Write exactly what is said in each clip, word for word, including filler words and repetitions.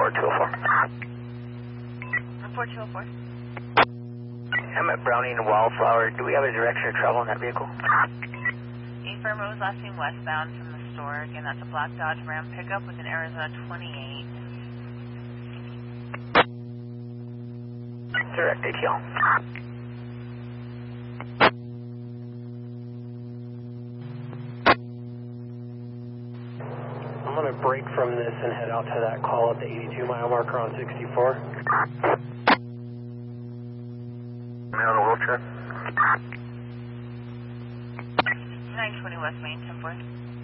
four two oh four. four two oh four. I'm at Browning and Wildflower. Do we have a direction of travel in that vehicle? A-Firm Rose last name westbound from the store. Again, that's a black Dodge Ram pickup with an Arizona twenty-eight. Direct A T L. I'm going to break from this and head out to that call at the eighty-two mile marker on sixty-four. Man on a wheelchair. nine twenty West Main, ten four.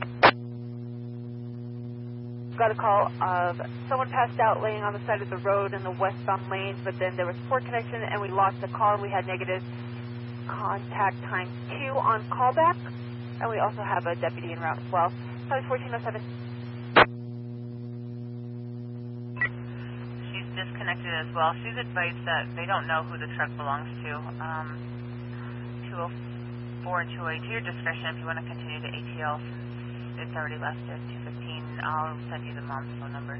Got a call of someone passed out laying on the side of the road in the westbound lanes, but then there was poor connection and we lost the call and we had negative contact time two on callback. And we also have a deputy en route as well. South fourteen oh seven. She's disconnected as well. She's advised that they don't know who the truck belongs to. Um, two oh four and two oh eight, to your discretion if you want to continue to A T L. It's already left at two fifteen. I'll send you the mom's phone number.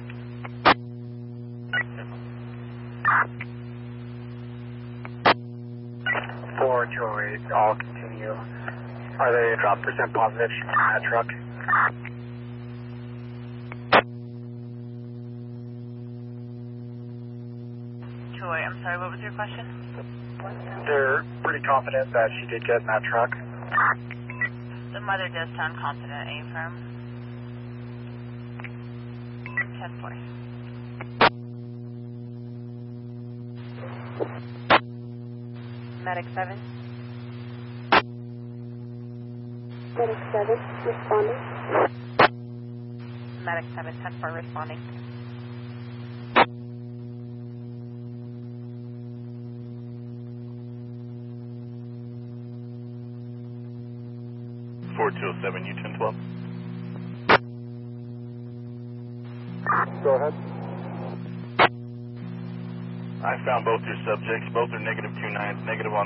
four two oh eight, I'll continue. Are they a drop percent positive on that truck? Joy, I'm sorry, what was your question? They're pretty confident that she did get in that truck. The mother does sound confident, A-Firm. ten four. Medic seven. Medic seven, responding. Medic seven, ten four, responding. four two oh seven, U ten twelve. Go ahead. I found both your subjects. Both are negative two nines, negative on